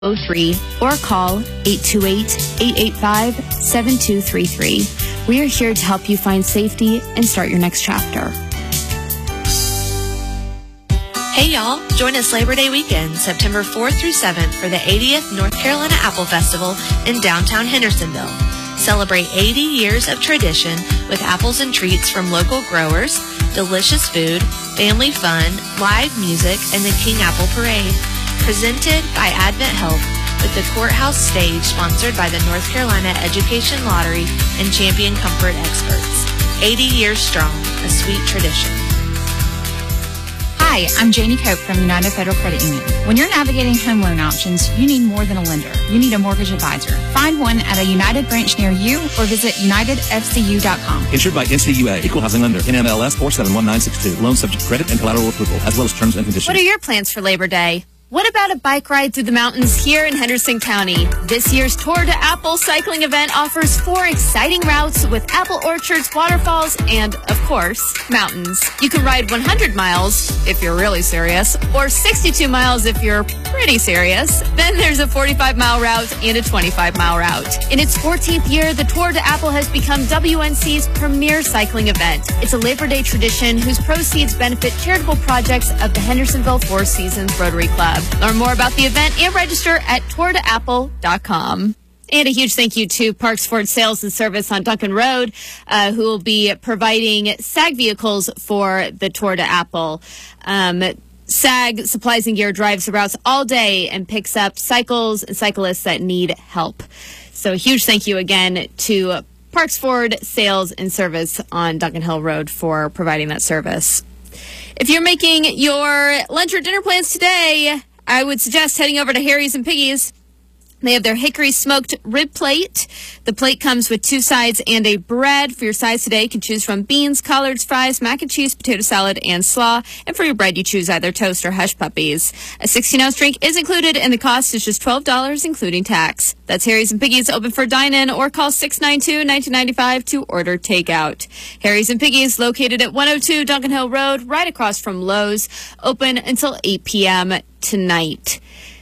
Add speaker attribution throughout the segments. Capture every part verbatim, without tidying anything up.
Speaker 1: oh three or call eight two eight, eight eight five, seven two three three. We are here to help you find safety and start your next chapter.
Speaker 2: Hey y'all, join us Labor Day weekend, September fourth through seventh for the eightieth North Carolina Apple Festival in downtown Hendersonville. Celebrate eighty years of tradition with apples and treats from local growers, delicious food, family fun, live music, and the King Apple Parade. Presented by Advent Health with the Courthouse Stage sponsored by the North Carolina Education Lottery and Champion Comfort Experts. eighty years strong, a sweet tradition.
Speaker 3: Hi, I'm Janie Cope from United Federal Credit Union. When you're navigating home loan options, you need more than a lender. You need a mortgage advisor. Find one at a United branch near you or visit united f c u dot com.
Speaker 4: Insured by N C U A, Equal Housing Lender, N M L S four seven one nine six two. Loan subject to credit and collateral approval, as well as terms and conditions.
Speaker 1: What are your plans for Labor Day? What about a bike ride through the mountains here in Henderson County? This year's Tour de Apple cycling event offers four exciting routes with apple orchards, waterfalls, and, of course, mountains. You can ride one hundred miles if you're really serious, or sixty-two miles if you're pretty serious. Then there's a forty-five mile route and a twenty-five mile route. In its fourteenth year, the Tour de Apple has become W N C's premier cycling event. It's a Labor Day tradition whose proceeds benefit charitable projects of the Hendersonville Four Seasons Rotary Club. Learn more about the event and register at tour de apple dot com. And a huge thank you to Parks Ford Sales and Service on Duncan Road, uh, who will be providing S A G vehicles for the Tour de Apple. Um, S A G supplies and gear drives the routes all day and picks up cycles and cyclists that need help. So a huge thank you again to Parks Ford Sales and Service on Duncan Hill Road for providing that service. If you're making your lunch or dinner plans today, I would suggest heading over to Harry's and Piggy's. They have their hickory smoked rib plate. The plate comes with two sides and a bread. For your sides today, you can choose from beans, collards, fries, mac and cheese, potato salad, and slaw. And for your bread, you choose either toast or hush puppies. A sixteen ounce drink is included, and the cost is just twelve dollars, including tax. That's Harry's and Piggy's, open for dine-in, or call six nine two, one nine nine five to order takeout. Harry's and Piggy's, located at one oh two Duncan Hill Road, right across from Lowe's, open until eight p.m. tonight.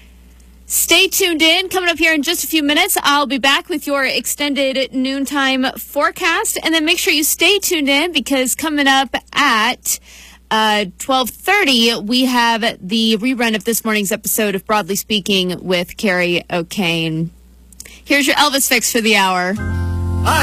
Speaker 1: Stay tuned in. Coming up here in just a few minutes, I'll be back with your extended noontime forecast. And then make sure you stay tuned in, because coming up at uh, twelve thirty, we have the rerun of this morning's episode of Broadly Speaking with Carrie O'Kane. Here's your Elvis fix for the hour.